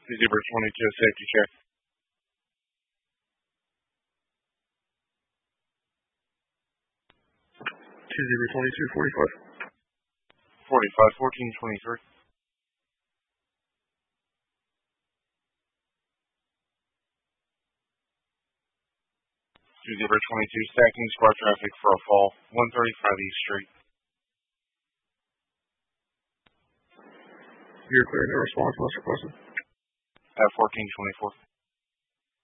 Zebra 22, safety check. 2 Zebra 22, 45. 45, 1423. 2 Zebra 22, stacking squad traffic for a fall, 135 East Street. You're clear, no response, unless requested. At 1424.